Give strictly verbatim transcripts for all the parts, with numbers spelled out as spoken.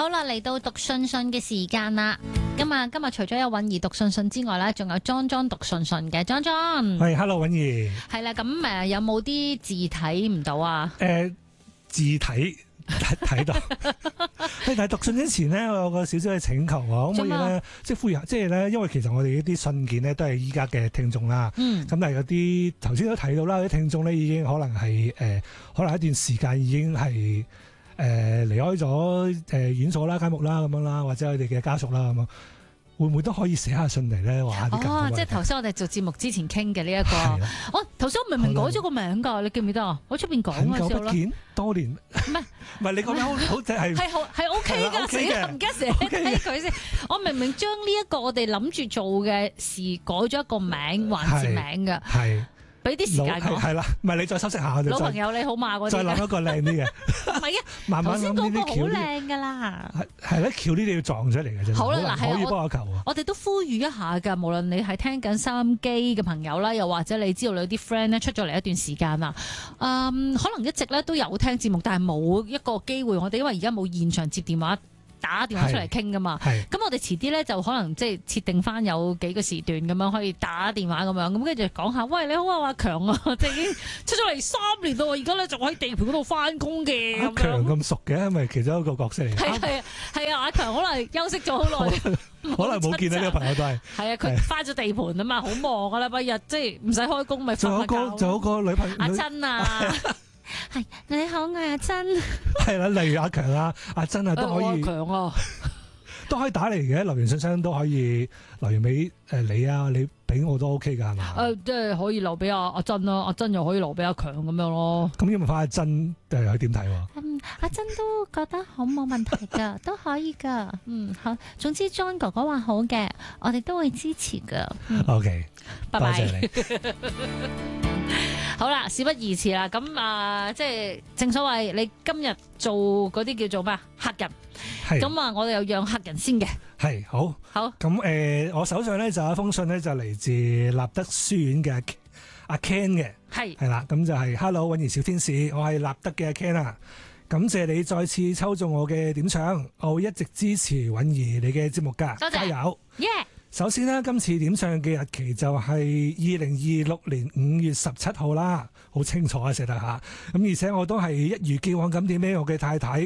好啦，嚟到讀信信嘅時間啦。咁啊，今日除咗有韻兒讀信信之外咧，仲有莊莊讀信信嘅。莊莊， 係 ，hello 韻兒。 係啦，咁誒有冇啲字睇唔到啊？ 誒、呃，字睇睇到。但係讀信之前咧，我有個少少嘅請求啊，可唔可以咧，即係呼籲下，即係咧，因為其實我哋呢啲信件咧都係依家嘅聽眾啦。嗯。咁但係有啲頭先都睇到啦，啲聽眾咧已經可能係誒、呃，可能一段時間已經係誒、呃、離開咗誒院所啦、監獄啦咁樣啦，或者佢哋嘅家屬啦咁樣。會唔會都可以寫下信嚟咧？話啲哦，即係頭先我哋做節目之前傾嘅呢一個。我頭先我明明改咗個名㗎，你記唔記得啊？我出邊講嘅時候很久不見，多年。唔係唔係，你講得好好即係係好係 OK 㗎，死啦！唔記得寫低佢先。我明明將呢一個我哋諗住做嘅事改咗一個名，環節名㗎。係。俾啲時間我係啦，唔係你再修飾下我哋。 老朋友你好嘛？嗰啲再諗一個靚啲嘅。 唔係啊， 慢慢諗呢啲橋。 好靚㗎啦。 係係咧，橋呢啲要撞出嚟嘅啫。 好啦，嗱， 可以幫我求啊。 我哋都呼籲一下㗎，無論你係聽緊收音機嘅朋友啦，又或者你知道你有啲 friend 咧出咗嚟一段時間啦，嗯，可能一直咧都有聽節目，但係冇一個機會，我哋因為而家冇現場接電話。打電話出嚟傾噶嘛，咁我哋遲啲咧就可能即係設定翻有幾個時段咁樣可以打電話咁樣，咁跟住講下，喂，你好啊，阿強啊，即係已經出咗嚟三年咯，而家咧仲喺地盤嗰度翻工嘅。阿強咁熟嘅，係咪其中一個角色嚟？ 係係係啊，阿強可能休息咗好耐， 可能冇見到呢個朋友都係。係啊，佢翻咗地盤啊嘛，好忙噶啦，每日即係唔使開工咪瞓下覺。 仲有個仲有個女朋友阿珍啊。係你好，我係阿珍。係啦，例如阿強啊、阿珍啊都可以。 阿強啊， 都可以打嚟嘅，留言信箱都可以留言俾誒你啊，你俾我都 OK 噶係嘛？ 誒，即係可以留俾阿阿珍啦，阿珍又可以留俾阿強咁樣咯。 咁要問翻阿珍誒，佢點睇？ 嗯，阿珍都覺得好冇問題噶，都可以噶。嗯，好，總之 John 哥哥話好嘅，我哋都會支持噶。 嗯、OK， 拜拜。 多謝你。 好啦，事不宜遲啦，咁啊、呃，即係正所謂你今日做嗰啲叫做咩客人，咁啊，我哋又讓客人先嘅。 係好，好。咁誒、呃，我手上咧就有一封信咧，就嚟自立德書院嘅阿 Ken 嘅，係係啦，咁就係 Hello 韻兒小天使，我係立德嘅阿 Ken 啊，感謝你再次抽中我嘅點唱，我會一直支持韻兒你嘅節目噶，多謝，加油，耶、yeah!！首先呢，今次點唱嘅日期就係二零二六年五月十七號啦，好清楚啊，寫得下。咁而且我都係一如既往咁點俾我嘅太太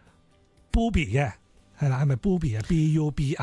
Bubi 嘅，係啦，係咪 Bubi 啊 ？B U B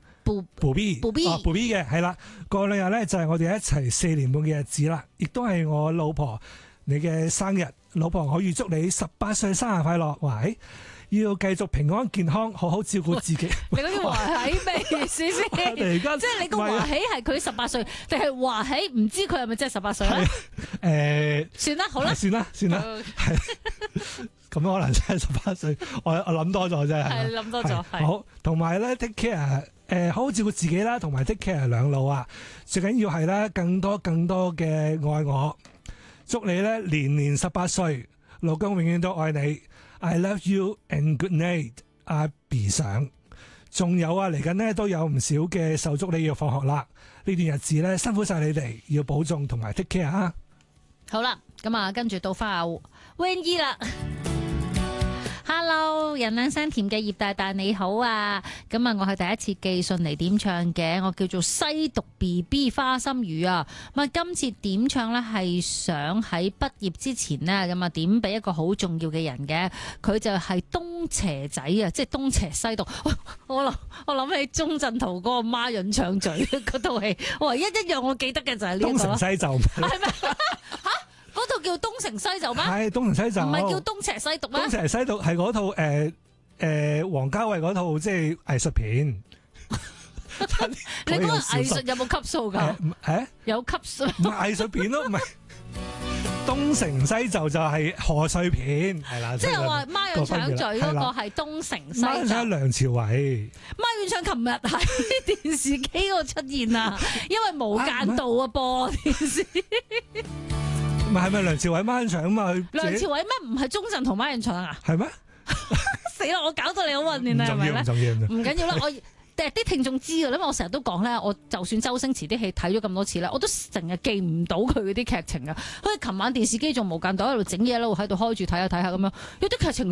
I，Bubi，Bubi，Bubi 嘅，係啦。過兩日咧就係我哋一齊四年半嘅日子啦，亦都係我老婆你嘅生日，老婆我預祝你十八歲生日快樂，喂！要繼續平安健康，好好照顧自己。 你嗰啲華喜咩意思先？即係你個華喜係佢十八歲，定係華喜唔知佢係咪真係十八歲咧？誒，算啦，好啦， 算啦，算啦，係咁可能真係十八歲。我我諗多咗啫， 係諗多咗。 好，同埋咧 take care，誒，好好照顧自己啦，同埋 take care 兩老啊。最緊要係咧，更多更多嘅愛我。祝你咧年年十八歲，老公永遠都愛你。I love you and good night， 阿 B 上，仲有啊，嚟緊呢都有唔少嘅手足你要放學啦，呢段日子咧辛苦晒你哋，要保重同埋 take care 啊！ 好啦，咁啊，跟住到翻阿 Wendy 啦。Hello， 人靚聲甜嘅葉大大你好啊！咁啊，我係第一次寄信嚟點唱嘅，我叫做西毒 B B 花心魚啊！咁啊，今次點唱呢係想喺畢業之前呢，咁啊點俾一個好重要嘅人嘅，佢就係東邪仔啊，即係東邪西毒。我諗我諗起鐘鎮濤嗰個孖潤唱嘴嗰套戲，唯一一樣我記得嘅就係呢個東成西就係咩？ 吓？嗰套叫東成西就咩？ 係東成西就，唔係叫東邪西毒咩？ 東邪西毒係嗰套誒誒王家衛嗰套即係藝術片。 你嗰個藝術有冇級數噶？ 誒， 有級數。 唔係藝術片咯，唔係東成西就就係賀歲片，係啦。 即係話孖潤腸嘴嗰個係東成西就。 孖潤腸梁朝偉。 孖潤腸琴日喺電視機嗰度出現啊，因為無間道啊播電視。 唔係，係咪梁朝偉孖潤腸啊嘛？ 梁朝偉咩？唔係鐘鎮濤孖潤腸啊？ 係咩？ 死啦！我搞到你好混亂啊，係咪咧？唔重要，唔緊要啦。我誒啲聽眾知㗎，因為我成日都講咧，我就算周星馳啲戲睇咗咁多次咧，我都成日記唔到佢嗰啲劇情啊。好似琴晚電視機仲無間道喺度整嘢喺度喺度開住睇下睇下咁樣，有啲劇情咦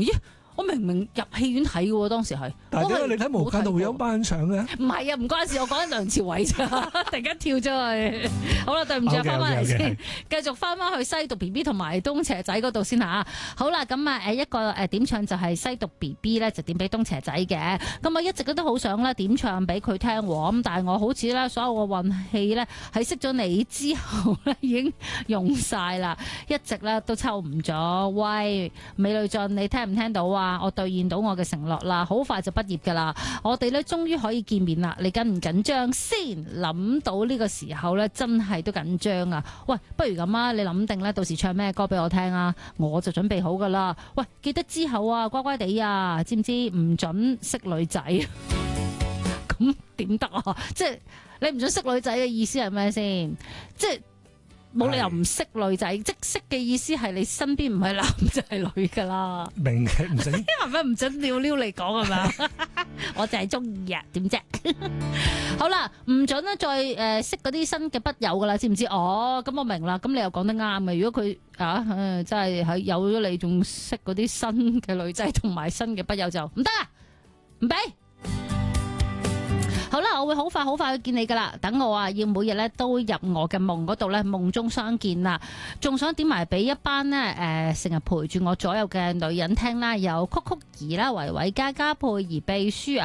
我明明入戲院睇嘅喎，當時係。 但係點解你睇無間道會有頒獎嘅？ 唔係啊，唔關事，我講緊梁朝偉咋，突然間跳咗去。好啦，對唔住，翻返嚟先，繼續翻返去西毒 B B 同埋東邪仔嗰度先嚇。好啦，咁啊誒一個誒點唱就係西毒 B B 咧，就點俾東邪仔嘅。咁啊一直都好想咧點唱俾佢聽喎。咁但係我好似咧所有嘅運氣咧喺識咗你之後咧已經用晒啦，一直咧都抽唔咗。喂，美女俊，你聽唔聽到啊？我兌現到我嘅承諾啦，好快就畢業噶啦，我哋咧終於可以見面啦。你緊唔緊張先？諗到呢個時候咧，真係都緊張啊！喂，不如咁啊，你諗定咧，到時唱咩歌俾我聽啊？我就準備好噶啦。喂，記得之後啊，乖乖地啊，知唔知唔准識女仔？咁點得啊？即係你唔准識女仔嘅意思係咩先？即係。冇理由唔識女仔，即識嘅意思係你身邊唔係男就係女噶啦。明嘅唔准，係咪唔准撩撩嚟講係咪？我就係中意啊，點啫？好啦，唔准咧再誒、呃、識嗰啲新嘅筆友噶啦，知唔知？哦，咁我明啦。咁你又講得啱嘅。如果佢啊，真係喺有咗你，仲識嗰啲新嘅女仔同埋新嘅筆友就唔得啊，唔俾。好啦，我會好快好快去見你噶啦。等我啊，要每日咧都入我嘅夢嗰度咧，夢中相見啦。仲想點埋俾一班呢誒成日陪住我左右嘅女人聽啦，有曲曲兒啦、維維、嘉嘉、佩兒、秘書啊。